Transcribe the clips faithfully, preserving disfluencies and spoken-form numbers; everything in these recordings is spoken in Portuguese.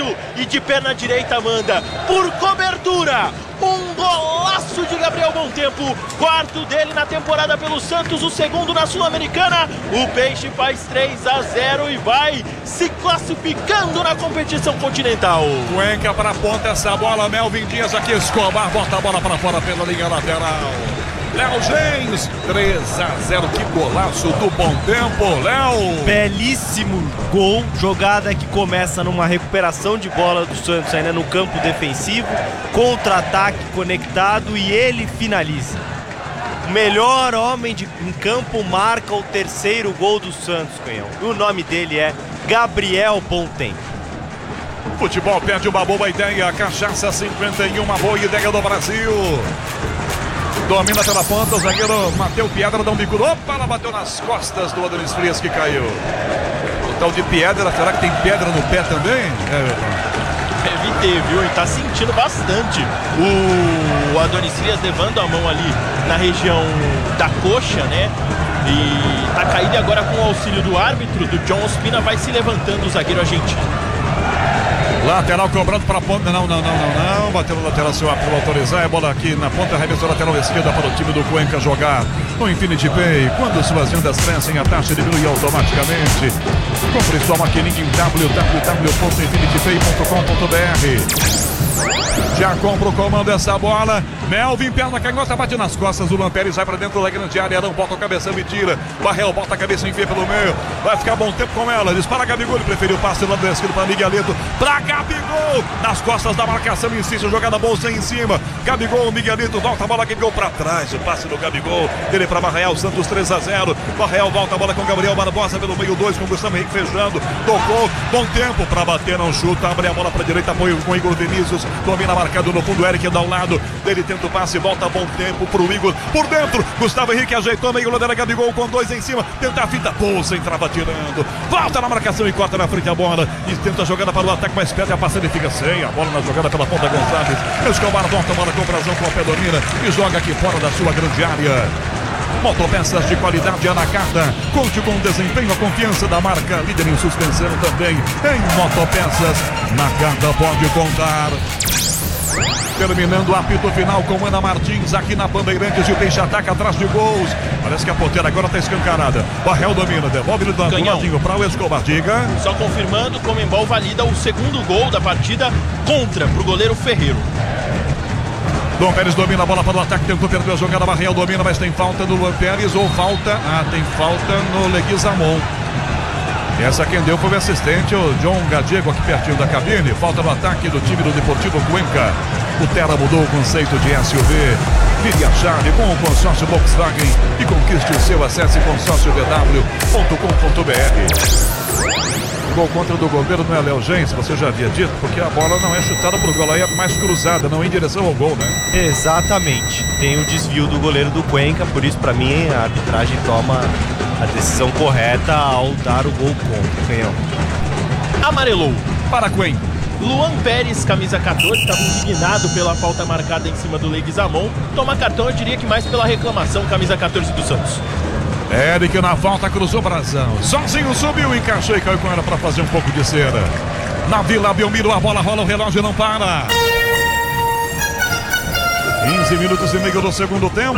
e de perna direita manda por cobertura. Um golaço de Gabriel Bom Tempo, quarto dele na temporada pelo Santos, o segundo na Sul-Americana. O Peixe faz três a zero e vai se classificando na competição continental. Cuenca para a ponta, essa bola, Melvin Dias aqui, Escobar, bota a bola para fora pela linha lateral. Léo James, três a zero, que golaço do Bom Tempo, Léo. Belíssimo gol, jogada que começa numa recuperação de bola do Santos ainda no campo defensivo, contra-ataque conectado e ele finaliza. O melhor homem de, em campo marca o terceiro gol do Santos, Canhão. E o nome dele é Gabriel Bom Tempo. Futebol pede uma boa ideia, Cachaça cinquenta e um, uma boa ideia do Brasil. Domina pela ponta, o zagueiro Mateu Piedra dá um bico. Opa, ela bateu nas costas do Adonis Frias que caiu. O tal de Piedra, será que tem pedra no pé também? É, deve ter, viu? E tá sentindo bastante o Adonis Frias levando a mão ali na região da coxa, né? E tá caído, e agora com o auxílio do árbitro, do John Ospina, vai se levantando o zagueiro argentino. Lateral cobrado para a ponta, não, não, não, não, não, bateu no lateral, se o árbitro autorizar, é bola aqui na ponta, arremesso lateral esquerda para o time do Cuenca jogar no Infinity Pay. Quando suas vendas crescem, a taxa diminui automaticamente. Compre sua maquininha em w w w ponto infinity pay ponto com ponto b r. Já compra o comando essa bola. Melvin, perna canhota, bate nas costas. O Luan Pérez vai pra dentro da grande área. Não bota a cabeça e tira. Barrel bota a cabeça e enfia pelo meio. Vai ficar bom tempo com ela. Dispara Gabigol. Ele preferiu o passe do lado esquerdo para Miguelito. Pra Gabigol. Nas costas da marcação. Insiste. Jogada bolsa em cima. Gabigol, Miguelito. Volta a bola. Gabigol pra trás. O passe do Gabigol. Dele pra Barreal. Santos três a zero. Barreal volta a bola com Gabriel Barbosa pelo meio. dois com Gustavo Henrique fechando. Tocou. Bom tempo pra bater. Não chuta. Abre a bola pra direita. Apoio com Igor Vinícius. Domina marcado no fundo. Eric dá ao lado. Dele tenta o passe. Volta bom tempo pro Igor. Por dentro. Gustavo Henrique ajeitou. Meio lateral. Gabigol com dois em cima. Tenta a fita. Bolsa entrava tirando. Volta na marcação e corta na frente a bola. E tenta a jogada para o ataque. Mas perde a passada e fica sem. A bola na jogada pela ponta Gonçalves. Escobar volta a bola com Brazão com a pé domina. E joga aqui fora da sua grande área. Motopeças de qualidade Anacata. Conte com o desempenho, a confiança da marca. Líder em suspensão também em motopeças. Nakata pode contar. Terminando o apito final com Ana Martins aqui na Bandeirantes e o Peixe ataca atrás de gols. Parece que a porteira agora está escancarada. Barrel domina, devolve do ladinho para o Escobar. Diga. Só confirmando, Conmebol valida o segundo gol da partida contra pro goleiro Ferreiro. Luan Pérez domina a bola para o ataque, tentou perder a jogada. Barreal domina, mas tem falta do Luan Pérez ou falta? Ah, tem falta no Leguizamon. Essa quem deu foi o assistente, o John Gadiego, aqui pertinho da cabine. Falta no ataque do time do Deportivo Cuenca. O Terra mudou o conceito de S U V. Vire a chave com o consórcio Volkswagen e conquiste o seu. Acesse consórcio v w ponto com ponto b r. Gol contra do goleiro não é Léo Gens, você já havia dito, porque a bola não é chutada pro gol, aí é mais cruzada, não em direção ao gol, né? Exatamente. Tem o desvio do goleiro do Cuenca, por isso, pra mim, a arbitragem toma a decisão correta ao dar o gol contra o Canhão. Amarelou para Cuenca. Luan Pérez, camisa quatorze, estava indignado pela falta marcada em cima do Leguizamon. Toma cartão, eu diria que mais pela reclamação, camisa quatorze do Santos. Eric na falta, cruzou Brazão. Sozinho subiu, encaixou e caiu com ela para fazer um pouco de cera. Na Vila Belmiro, a bola rola, o relógio não para. quinze minutos e meio do segundo tempo.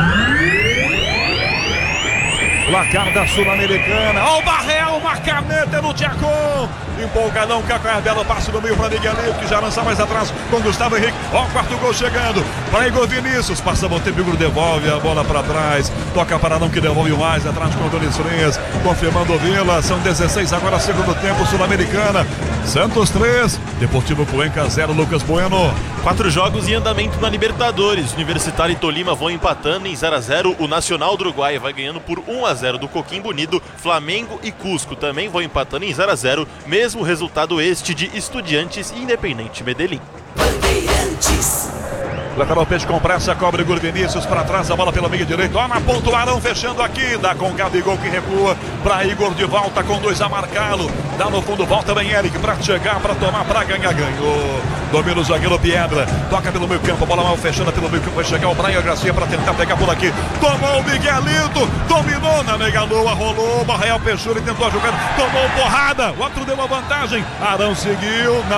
Placar da Sul-Americana. Ó, o Barreal, uma caneta no Tchacon. Empolgadão, Caco belo passe no meio para Miguelito, que já lança mais atrás com Gustavo Henrique. Ó, o quarto gol chegando para Igor Vinícius. Passa bom tempo, Igor devolve a bola para trás. Toca para não que devolve mais atrás com o Adonis Frias. Confirmando o Vila. São dezesseis agora, segundo tempo, Sul-Americana. Santos três, Deportivo Cuenca zero, Lucas Bueno. Quatro jogos em andamento na Libertadores. Universitário e Tolima vão empatando em zero a zero. O Nacional do Uruguai vai ganhando por um a zero do Coquimbo Unido. Flamengo e Cusco também vão empatando em zero a zero. Mesmo resultado este de Estudiantes e Independente Medellín. Bandeirantes. Lateral peixe com pressa, cobre Igor Vinícius para trás, a bola pela meia direita. Ó, na ponta o Arão fechando aqui. Dá com Gabigol que recua para Igor de volta com dois a marcá-lo. Dá no fundo, volta bem Eric para chegar, para tomar, para ganhar, ganhou. Domina o zagueiro Piedra. Toca pelo meio campo, a bola mal fechando pelo meio campo. Vai chegar o Brian Garcia para tentar pegar por aqui. Tomou o Miguelito, dominou na megaloa, rolou. Barreal fechou, ele tentou a jogada, tomou porrada. O outro deu uma vantagem. Arão seguiu.